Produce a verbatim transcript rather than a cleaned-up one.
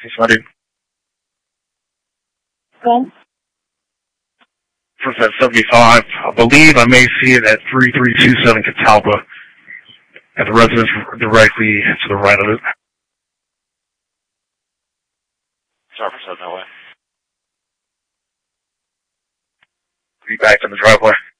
Hey, somebody. Well, First at seventy-five. I believe I may see it at three three two seven Catalpa at the residence directly to the right of it. Sorry for saying that way. Be back in the driveway.